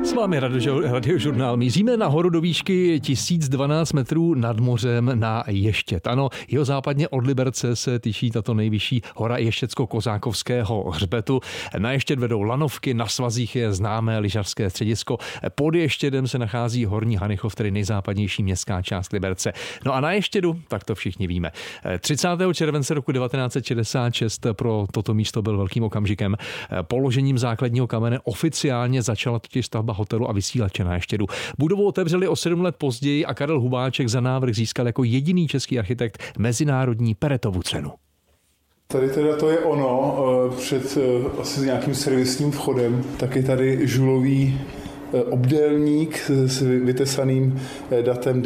S vámi Radiožurnál. Míříme nahoru do výšky 1012 metrů nad mořem na Ještěd. Ano, jihozápadně od Liberce se tyčí tato nejvyšší hora Ještědsko-Kozákovského hřbetu. Na Ještěd vedou lanovky, na svazích je známé lyžařské středisko. Pod Ještědem se nachází Horní Hanychov, tedy nejzápadnější městská část Liberce. No a na Ještědu, tak to všichni víme. 30. července roku 1966 pro toto místo byl velkým okamžikem. Položením základního kamene oficiálně začala totiž stavba hotelu a vysílače na Ještědu. Budovu otevřeli o 7 let později a Karel Hubáček za návrh získal jako jediný český architekt mezinárodní Peretovu cenu. Tady teda to je ono, před asi nějakým servisním vchodem, taky tady žulový obdélník s vytesaným datem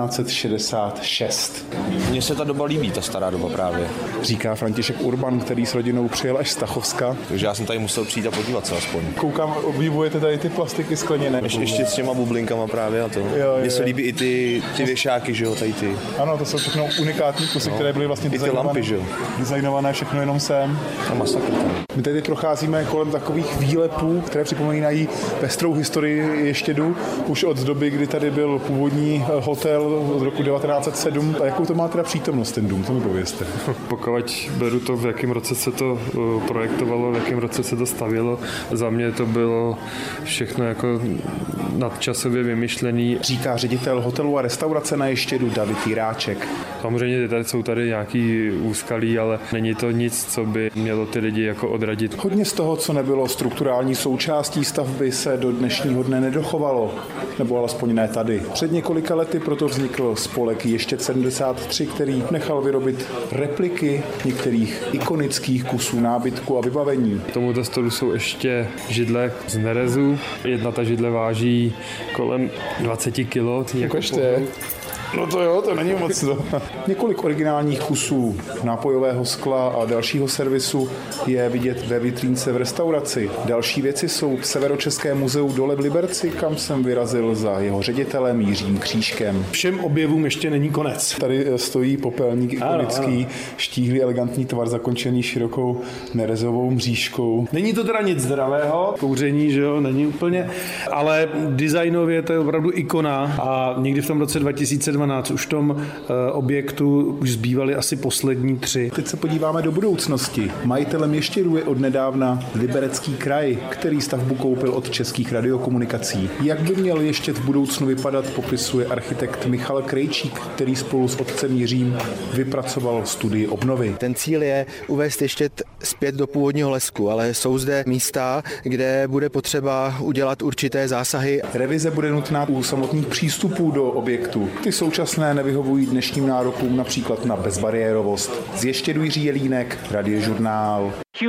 1966. Mně se ta doba líbí, ta stará doba právě. Říká František Urban, který s rodinou přijel až z Tachovska. Takže já jsem tady musel přijít a podívat se aspoň. Koukám, obdivujete tady ty plastiky skleněné. Ještě s těma bublinkama právě a to. Mně se líbí i ty věšáky, že jo, tady ty. Ano, to jsou všechno unikátní kusy, které byly vlastně designované všechno jenom sem. A masakr tam. My tady procházíme kolem takových výlepů, které připomínají pestrou historii Ještědu, už od doby, kdy tady byl původní hotel od roku 1907. A jakou to má teda přítomnost ten dům, to mi povězte. Pokud beru to, v jakém roce se to projektovalo, v jakém roce se to stavělo, za mě to bylo všechno jako nadčasově vymyšlený. Říká ředitel hotelu a restaurace na Ještědu David Jiráček. Samozřejmě jsou tady nějaký úskalí, ale není to nic, co by mělo ty lidi jako odradit. Hodně z toho, co nebylo strukturální součástí stavby, se do dnešního dne nedochovalo, nebo alespoň ne tady. Před několika lety proto vznikl spolek Ještěd 73, který nechal vyrobit repliky některých ikonických kusů nábytku a vybavení. K tomuto stolu jsou ještě židle z nerezu. Jedna ta židle váží kolem 20 kg. Ukažte. No to jo, to není moc to. Několik originálních kusů nápojového skla a dalšího servisu je vidět ve vitrínce v restauraci. Další věci jsou v Severočeském muzeu dole v Liberci, kam jsem vyrazil za jeho ředitelem Jiřím Křížkem. Všem objevům ještě není konec. Tady stojí popelník ikonický, štíhlý, elegantní tvar zakončený širokou nerezovou mřížkou. Není to teda nic zdravého, kouření, že jo, není úplně, ale designově to je opravdu ikona a někdy v tom roce 2012 už v tom objektu už zbývaly asi poslední 3. Teď se podíváme do budoucnosti. Majitelem Ještědu je odnedávna Liberecký kraj, který stavbu koupil od Českých radiokomunikací. Jak by měl Ještěd v budoucnu vypadat, popisuje architekt Michal Krejčík, který spolu s otcem Jiřím vypracoval studii obnovy. Ten cíl je uvést Ještěd zpět do původního lesku, ale jsou zde místa, kde bude potřeba udělat určité zásahy. Revize bude nutná u samotných přístupů do objektu. Ty současné nevyhovují dnešním nárokům, například na bezbariérovost. Z Ještědu Jiří Jelínek, Radiožurnál.